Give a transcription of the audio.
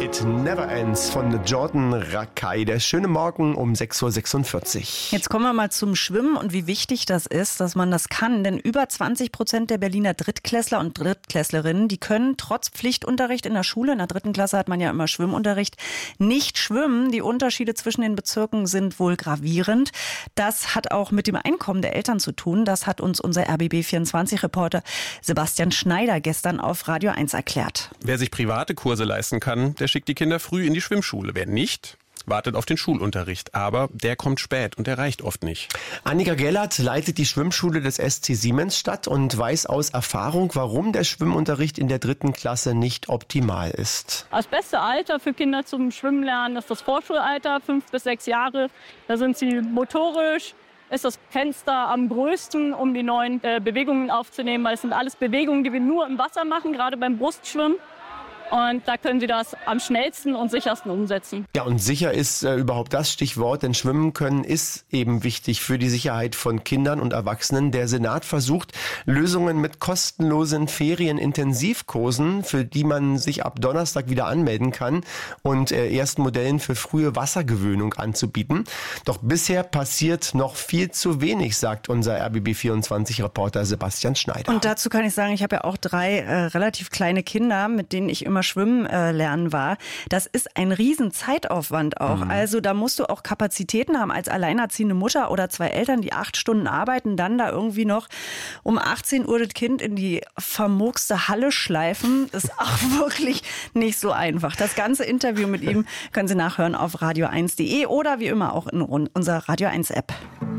It Never Ends von Jordan Rakei. Der schöne Morgen um 6.46 Uhr. Jetzt kommen wir mal zum Schwimmen und wie wichtig das ist, dass man das kann. Denn über 20% der Berliner Drittklässler und Drittklässlerinnen, die können trotz Pflichtunterricht in der Schule, in der 3. Klasse hat man ja immer Schwimmunterricht, nicht schwimmen. Die Unterschiede zwischen den Bezirken sind wohl gravierend. Das hat auch mit dem Einkommen der Eltern zu tun. Das hat uns unser RBB24-Reporter Sebastian Schneider gestern auf Radio 1 erklärt. Wer sich private Kurse leisten kann, der schickt die Kinder früh in die Schwimmschule. Wer nicht, wartet auf den Schulunterricht. Aber der kommt spät und der reicht oft nicht. Annika Gellert leitet die Schwimmschule des SC Siemensstadt und weiß aus Erfahrung, warum der Schwimmunterricht in der 3. Klasse nicht optimal ist. Das beste Alter für Kinder zum Schwimmen lernen ist das Vorschulalter, 5 bis 6 Jahre. Da sind sie motorisch, ist das Fenster am größten, um die neuen Bewegungen aufzunehmen. Weil es sind alles Bewegungen, die wir nur im Wasser machen, gerade beim Brustschwimmen. Und da können Sie das am schnellsten und sichersten umsetzen. Ja, und sicher ist überhaupt das Stichwort, denn Schwimmen können ist eben wichtig für die Sicherheit von Kindern und Erwachsenen. Der Senat versucht, Lösungen mit kostenlosen Ferienintensivkursen, für die man sich ab Donnerstag wieder anmelden kann, und ersten Modellen für frühe Wassergewöhnung anzubieten. Doch bisher passiert noch viel zu wenig, sagt unser RBB24-Reporter Sebastian Schneider. Und dazu kann ich sagen, ich habe ja auch 3 relativ kleine Kinder, mit denen ich immer schwimmen lernen war. Das ist ein riesen Zeitaufwand auch. Also da musst du auch Kapazitäten haben als alleinerziehende Mutter oder 2 Eltern, die 8 Stunden arbeiten, dann da irgendwie noch um 18 Uhr das Kind in die vermurkste Halle schleifen. Ist auch wirklich nicht so einfach. Das ganze Interview mit ihm können Sie nachhören auf radio1.de oder wie immer auch in unserer Radio 1 App.